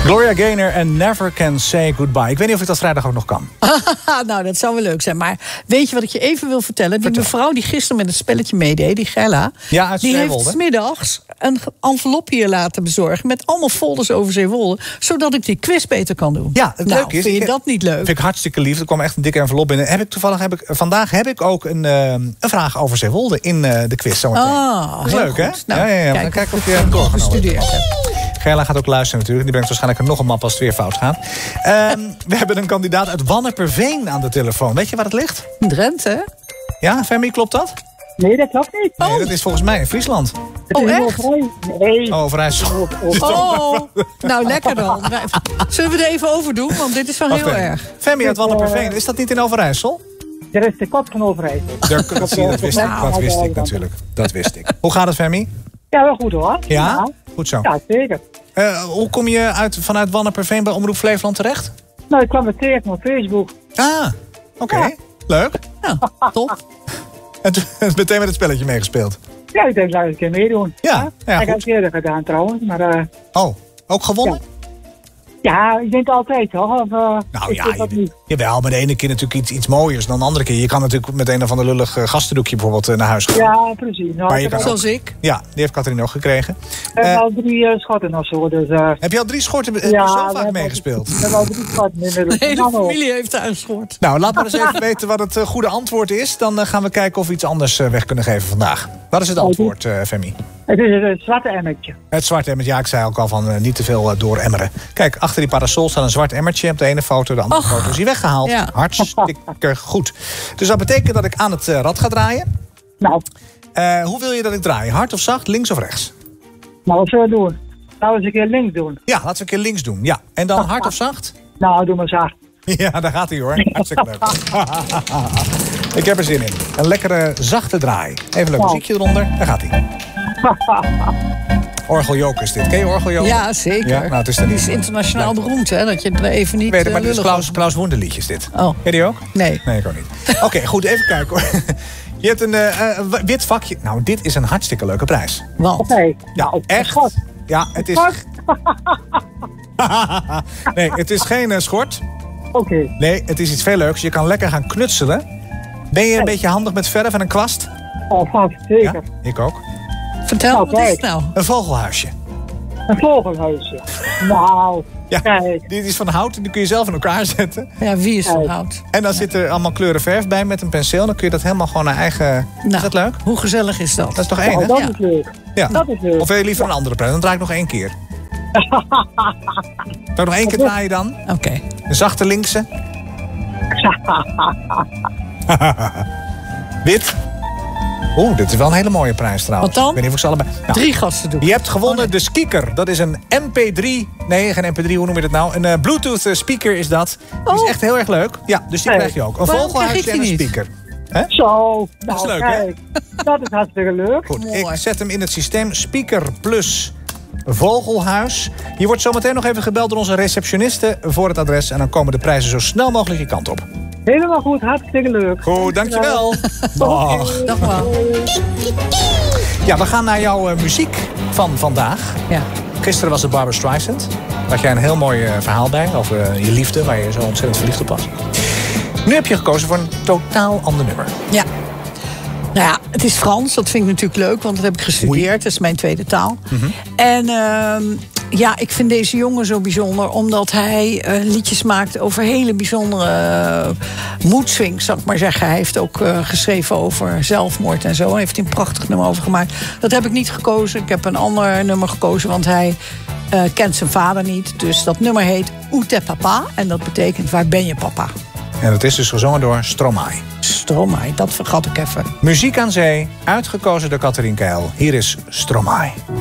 Gloria Gaynor en Never Can Say Goodbye. Ik weet niet of ik dat vrijdag ook nog kan. Nou, dat zou wel leuk zijn. Maar weet je wat ik je even wil vertellen? Die mevrouw die gisteren met het spelletje meedeed, die Gella... Ja, uit die Zeewolde. heeft 's middags een envelop hier laten bezorgen... met allemaal folders over Zeewolde... zodat ik die quiz beter kan doen. Ja, het leuke is... Vind je dat niet leuk? Vind ik hartstikke lief. Er kwam echt een dikke envelop binnen. Vandaag heb ik ook een vraag over Zeewolde in de quiz. Zometeen. Dat is leuk, goed. hè? Nou, ja. kijk Kijk of je doorgenomen gestudeerd hebt. Gerla gaat ook luisteren natuurlijk. Die brengt waarschijnlijk nog een map als het weer fout gaat. We hebben een kandidaat uit Wanneperveen aan de telefoon. Weet je waar het ligt? Drenthe, hè? Ja, Femi, klopt dat? Nee, dat klopt niet. Nee, dat is volgens mij in Friesland. Oh, echt? Nee. Oh, Overijssel. Oh, nou lekker dan. Zullen we er even over doen? Want dit is wel heel erg. Femi uit Wanneperveen, is dat niet in Overijssel? Er is de kop van Overijssel. Dat wist ik natuurlijk. Dat wist ik. Hoe gaat het, Femi? Ja, wel goed hoor. Ja? Goed zo. Ja, zeker. Hoe kom je vanuit Wanneperveen bij Omroep Flevoland terecht? Nou, ik kwam het tegen op Facebook. Ah, oké. Ja. Leuk. Ja, top. En toen meteen met het spelletje meegespeeld. Ja, ik denk, laat ik een keer meedoen. Ja, ik heb goed. het eerder gedaan trouwens, maar Oh, ook gewonnen? ja, ik denk altijd toch? Of, Nou is ja, dit wat niet? jawel, maar de ene keer natuurlijk iets mooiers dan de andere keer. Je kan natuurlijk met een of ander lullig gastendoekje bijvoorbeeld naar huis gaan. Ja, precies. Nou, Maar je ik heb kan Zoals ik. Ja, die heeft Catherine ook gekregen. al 3 schotten of zo. Dus, Heb je al 3 schorten? Heb je ja, zo vaak meegespeeld? We hebben al 3 schotten inmiddels. De hele familie heeft thuis gehoord. Nou, laat maar eens even weten wat het goede antwoord is. Dan gaan we kijken of we iets anders weg kunnen geven vandaag. Wat is het antwoord, Femi? Het is het zwarte emmertje. Het zwarte emmertje, ja, ik zei ook al van niet te veel dooremmeren. Kijk, achter die parasol staat een zwart emmertje. Op de ene foto, de andere foto is hij weggehaald. Ja. Hartstikke goed. Dus dat betekent dat ik aan het rad ga draaien. Nou, Hoe wil je dat ik draai? Hard of zacht, links of rechts? nou, wat zullen we doen? Laten we eens een keer links doen. Ja, laten we een keer links doen. Ja. En dan hard of zacht? Nou, doe maar zacht. Ja, daar gaat hij hoor. Hartstikke leuk. Ik heb er zin in. Een lekkere, zachte draai. Even een leuk muziekje eronder. Daar gaat hij. Orgeljoker is dit. Ken je Orgeljoker? Ja, zeker. Ja, nou, het is er die niet. is internationaal beroemd, hè? Dat je er even niet Weet je, maar dit is lullig Klaus Woenderliedje is dit. Oh. Ken je die ook? Nee. Nee, ik ook niet. Oké, goed. Even kijken hoor. Je hebt een wit vakje. Nou, dit is een hartstikke leuke prijs. Want. Oké. Ja, Nou, echt. schort. Ja, het is... Nee, het is geen schort. Oké. Nee, het is iets veel leuks. Je kan lekker gaan knutselen. Ben je een beetje handig met verf en een kwast? Oh, vast, zeker. Ja, ik ook. Vertel, Nou, wat is het kijk. nou? Een vogelhuisje. Een vogelhuisje. Nou, Ja, kijk. dit is van hout en die kun je zelf in elkaar zetten. Ja, wie is van hout? En dan zit er allemaal kleuren verf bij met een penseel. Dan kun je dat helemaal gewoon naar eigen... Nou, Is dat leuk? Hoe gezellig is dat? Dat is toch één, Nou, hè? dat Ja. is leuk. Ja. Dat is leuk. Of wil je liever een andere prijs? Dan draai ik nog 1 keer. Zou ik nog 1 keer draaien dan? Oké. Een zachte linkse. Wit. Oeh, dit is wel een hele mooie prijs trouwens. Wat dan? Ik weet niet of ik ze allebei... Nou, 3 gasten doen. je hebt gewonnen de speaker. Dat is een MP3. Nee, geen MP3. Hoe noem je dat nou? Een Bluetooth speaker is dat. Die is Oh. echt heel erg leuk. Ja, dus die Hey. krijg je ook. Een Waarom vogelhuisje krijg ik en een die niet? speaker. Hè? Zo. Dat is Nou, leuk, hè? kijk. Dat is hartstikke leuk. Goed, Mooi. ik zet hem in het systeem. Speaker plus vogelhuis. Je wordt zometeen nog even gebeld door onze receptioniste voor het adres. En dan komen de prijzen zo snel mogelijk je kant op. Helemaal goed, hartstikke leuk. Goed, dankjewel. Dag. Dag maar. Ja, we gaan naar jouw muziek van vandaag. Ja. Gisteren was het Barbra Streisand. Daar had jij een heel mooi verhaal bij over je liefde, waar je zo ontzettend verliefd op was. Nu heb je gekozen voor een totaal ander nummer. Ja. Nou ja, het is Frans. Dat vind ik natuurlijk leuk, want dat heb ik gestudeerd. Dat is mijn tweede taal. En ja, ik vind deze jongen zo bijzonder, omdat hij liedjes maakt over hele bijzondere moedswings, zal ik maar zeggen. Hij heeft ook geschreven over zelfmoord en zo. Hij heeft een prachtig nummer over gemaakt. Dat heb ik niet gekozen. Ik heb een ander nummer gekozen, want hij kent zijn vader niet. Dus dat nummer heet Où t'es papa? En dat betekent waar ben je papa? En dat is dus gezongen door Stromae. Stromae, dat vergat ik even. Muziek aan zee, uitgekozen door Catherine Keil. Hier is Stromae.